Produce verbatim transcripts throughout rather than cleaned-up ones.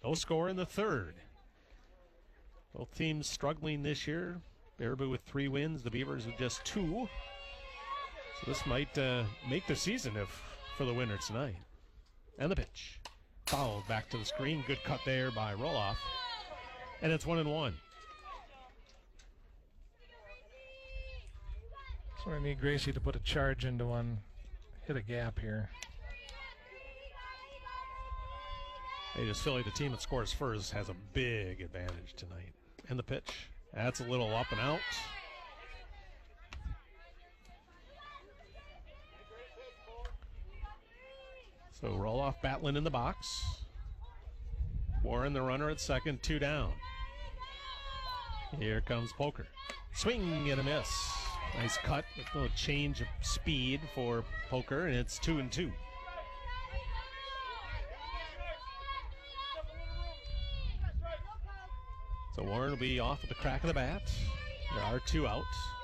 No score in the third. Both teams struggling this year. Baraboo with three wins, the Beavers with just two. So this might uh, make the season if for the winner tonight. And the pitch. Fouled back to the screen. Good cut there by Roloff. And it's one and one. So we need Gracie to put a charge into one. Hit a gap here. They just feel like the team that scores first has a big advantage tonight. And the pitch. That's a little up and out. So Roloff battling in the box. Warren, the runner at second, two down. Here comes Poker. Swing and a miss. Nice cut with a little change of speed for Poker, and it's two and two. So Warren will be off with the crack of the bat. There are two out.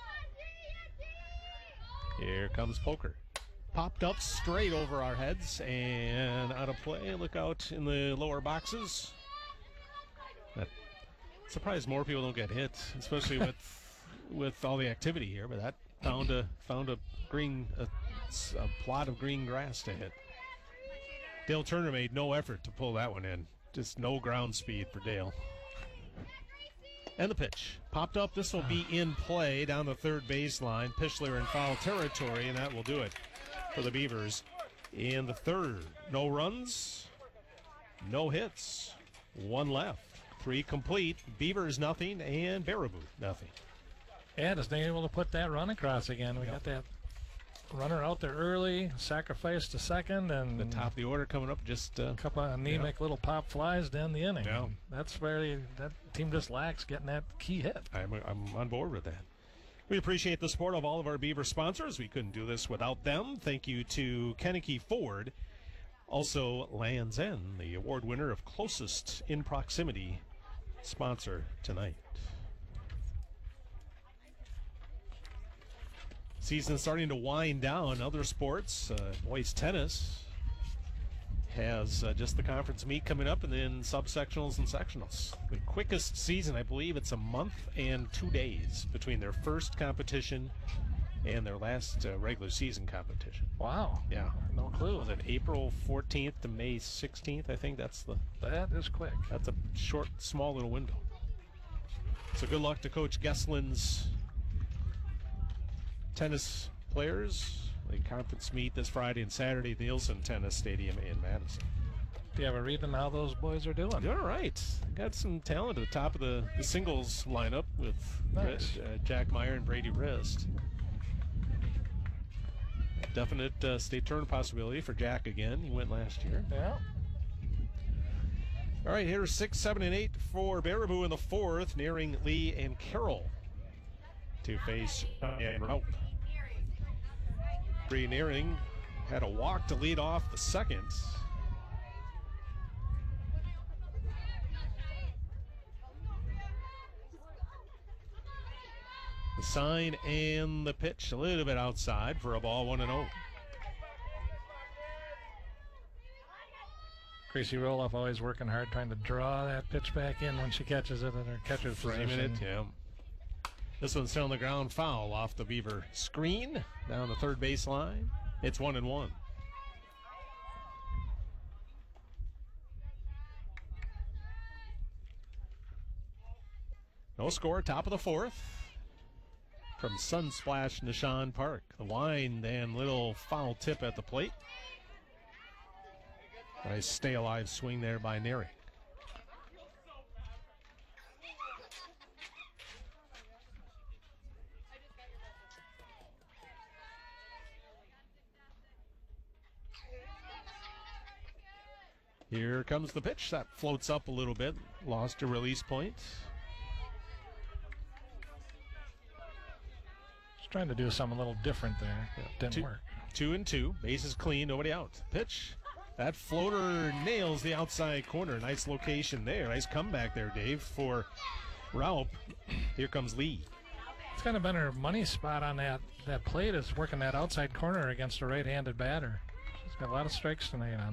Here comes Poker. Popped up straight over our heads and out of play. Look out in the lower boxes. That surprised more people don't get hit, especially with with all the activity here. But that found a found a green a, a plot of green grass to hit. Dale Turner made no effort to pull that one in. Just no ground speed for Dale. And the pitch. Popped up. This will be in play down the third baseline. Pichler in foul territory, and that will do it for the Beavers in the third. No runs, no hits, one left. Three complete. Beavers nothing, and Baraboo nothing. Yeah, just being able to put that run across again. We yep. got that runner out there early, sacrifice to second, and the top of the order coming up. Just uh, a couple of anemic yeah. little pop flies down the inning. Yeah. That's where they, that team just lacks getting that key hit. I'm, I'm on board with that. We appreciate the support of all of our Beaver sponsors. We couldn't do this without them. Thank you to Kennecke Ford. Also, Land's End, the award winner of closest in proximity sponsor tonight. Season starting to wind down. Other sports, uh, boys tennis has uh, just the conference meet coming up, and then subsectionals and sectionals. The quickest season, I believe it's a month and two days between their first competition and their last uh, regular season competition. Wow. Yeah. No clue. Was it April fourteenth to May sixteenth? I think that's the... That is quick. That's a short, small little window. So good luck to Coach Gesslin's tennis players. The conference meet this Friday and Saturday at the Nielsen Tennis Stadium in Madison. Do you have a read on how those boys are doing? Doing all right. Got some talent at the top of the, the singles lineup with nice. uh, Jack Meyer and Brady Rist. Definite uh, state tournament possibility for Jack again. He went last year. Yeah. All right, here's six, seven, and eight for Baraboo in the fourth. Nearing Lee and Carroll to face and Raup. Bree Nearing had a walk to lead off the second. The sign and the pitch a little bit outside for a ball, one and oh. Gracie Roloff always working hard trying to draw that pitch back in when she catches it in her catcher's Framing position. it, yeah. This one's still on the ground, foul off the Beaver screen down the third baseline. It's one and one. No score, top of the fourth from Sunsplash Nishan Park. The wind and little foul tip at the plate. Nice stay alive swing there by Nearing. Here comes the pitch. That floats up a little bit. Lost a release point. Just trying to do something a little different there. It didn't two, work. Two and two. Bases clean. Nobody out. Pitch. That floater nails the outside corner. Nice location there. Nice comeback there, Dave, for Raup. Here comes Lee. It's kind of been her money spot on that, that plate is working that outside corner against a right-handed batter. She's got a lot of strikes tonight on